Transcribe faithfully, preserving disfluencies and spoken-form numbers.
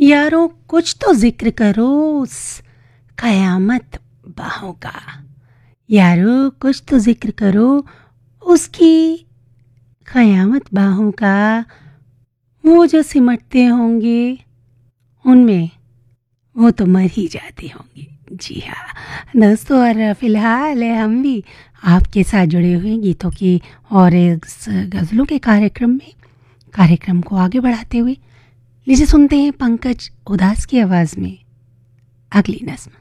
यारों कुछ तो जिक्र करो उस कयामत बाहों का। यारों कुछ तो जिक्र करो उसकी कयामत बाहों का। वो जो सिमटते होंगे उनमें वो तो मर ही जाते होंगे। जी हाँ दोस्तों, और फिलहाल हम भी आपके साथ जुड़े हुए गीतों की और इस गज़लों के कार्यक्रम में कार्यक्रम को आगे बढ़ाते हुए लीजिए सुनते हैं पंकज उदास की आवाज़ में अगली नज़्म।